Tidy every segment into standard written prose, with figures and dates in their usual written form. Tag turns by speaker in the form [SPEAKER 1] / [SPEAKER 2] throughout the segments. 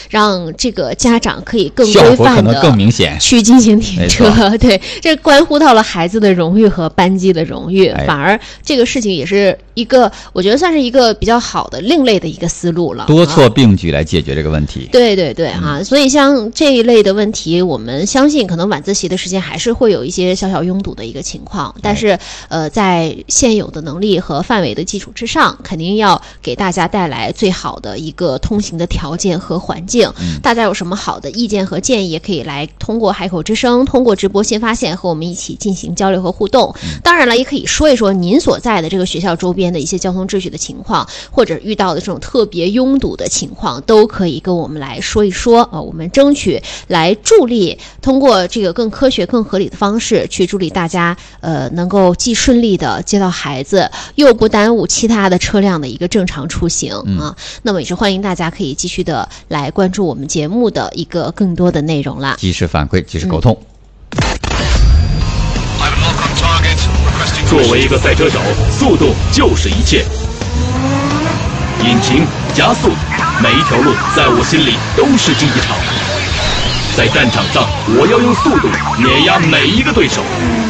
[SPEAKER 1] 让这个家长可以更规
[SPEAKER 2] 效果
[SPEAKER 1] 范的
[SPEAKER 2] 可能更明显
[SPEAKER 1] 去进行停车。对，这关乎到了孩子的荣誉和班级的荣誉，反而这个事情也是一个我觉得算是一个比较好的另类的一个思路了，
[SPEAKER 2] 多措并举来解决这个问题。
[SPEAKER 1] 对对对啊，所以像这一类的问题，我们相信可能晚自习的时间还是会有一些小小拥堵的一个情况，但是在现有的能力和范围的基础之上，肯定要给大家带来最好的一个通行的条件和环境。大家有什么好的意见和建议，也可以来通过海口之声，通过直播新发现和我们一起进行交流和互动。当然了，也可以说一说您所在的这个学校周边的一些交通秩序的情况，或者遇到的这种特别拥堵的情况，都可以跟我们来说一说。我们争取来助力，通过这个更科学、更合理的方式去助力大家，能够既顺利的接到孩子，又不耽误其他的车辆的一个正常出行啊。那么也是欢迎大家可以继续的来关注我们节目的一个更多的内容了，
[SPEAKER 2] 及时反馈，及时沟通。
[SPEAKER 3] 作为一个赛车手，速度就是一切。引擎、加速，每一条路在我心里都是竞技场。在战场上，我要用速度碾压每一个对手。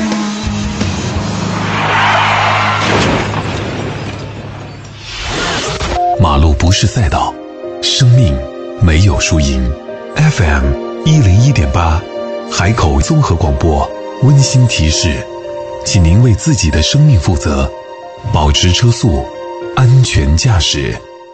[SPEAKER 4] 马路不是赛道，生命没有输赢。FM 101.8，海口综合广播温馨提示，请您为自己的生命负责，保持车速，安全驾驶。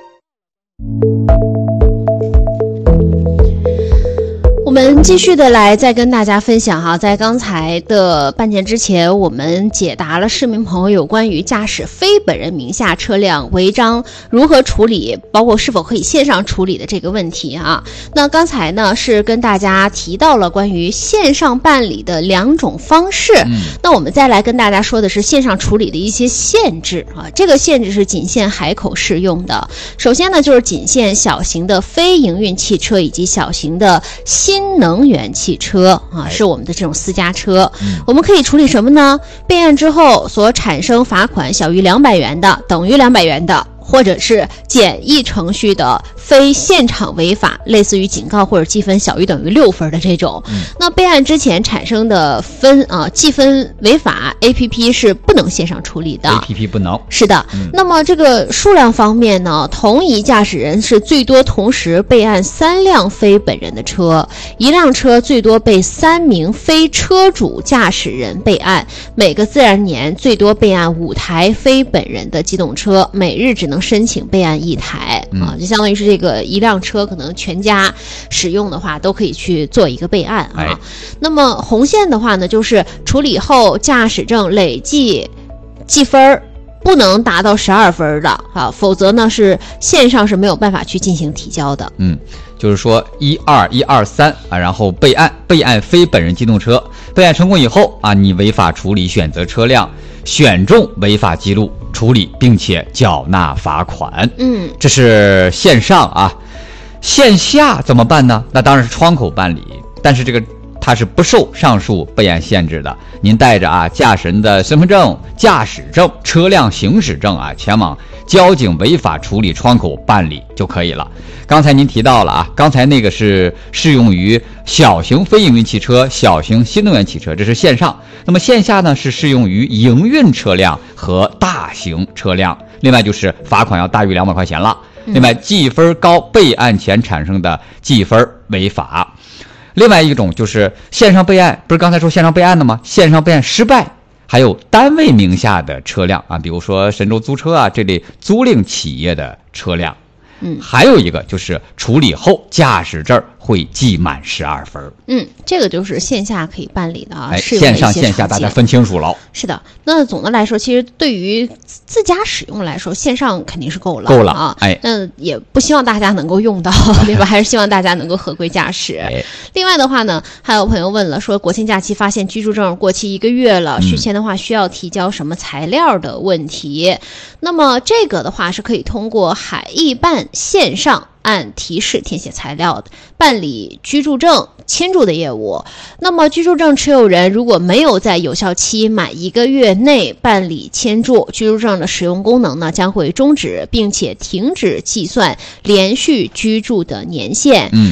[SPEAKER 1] 我们继续的来再跟大家分享哈，在刚才的半点之前，我们解答了市民朋友有关于驾驶非本人名下车辆违章如何处理，包括是否可以线上处理的这个问题啊。那刚才呢是跟大家提到了关于线上办理的2种方式，那我们再来跟大家说的是线上处理的一些限制啊。这个限制是仅限海口适用的。首先呢，就是仅限小型的非营运汽车以及小型的新能源汽车啊，是我们的这种私家车。我们可以处理什么呢？备案之后所产生罚款小于200元的，等于200元的，或者是简易程序的非现场违法，类似于警告或者记分小于等于6分的这种。那备案之前产生的记分违法 APP 是不能线上处理的
[SPEAKER 2] APP 不能。
[SPEAKER 1] 是的。那么这个数量方面呢，同一驾驶人是最多同时备案3辆非本人的车，1辆车最多被3名非车主驾驶人备案，每个自然年最多备案5台非本人的机动车，每日只能申请备案1台啊，就相当于是这个1辆车可能全家使用的话都可以去做一个备案啊。那么红线的话呢，就是处理后驾驶证累计记分不能达到12分的啊，否则呢是线上是没有办法去进行提交的。
[SPEAKER 2] 就是说1、2、1、2、3啊，然后备案非本人机动车，备案成功以后啊，你违法处理选择车辆，选中违法记录处理，并且缴纳罚款。这是线上啊。线下怎么办呢？那当然是窗口办理，但是这个它是不受上述备案限制的。您带着驾驶人的身份证、驾驶证、车辆行驶证前往交警违法处理窗口办理就可以了。刚才您提到了刚才那个是适用于小型非营运汽车、小型新能源汽车，这是线上。那么线下呢，是适用于营运车辆和大型车辆。另外就是罚款要大于200块钱了。另外记分高，备案前产生的记分违法。另外一种就是线上备案，不是刚才说线上备案的吗？线上备案失败，还有单位名下的车辆比如说神州租车这类租赁企业的车辆。还有一个就是处理后驾驶证会记满12分。
[SPEAKER 1] 这个就是线下可以办理的
[SPEAKER 2] 线上线下大家分清楚了。
[SPEAKER 1] 是的。那总的来说，其实对于自家使用来说，线上肯定是够了啊。那也不希望大家能够用到，对吧？还是希望大家能够合规驾驶。另外的话呢，还有朋友问了，说国庆假期发现居住证过期1个月了，续签的话需要提交什么材料的问题。那么这个的话是可以通过海易办线上按提示填写材料的办理居住证签注的业务。那么居住证持有人如果没有在有效期满1个月内办理签注，居住证的使用功能呢将会终止，并且停止计算连续居住的年限。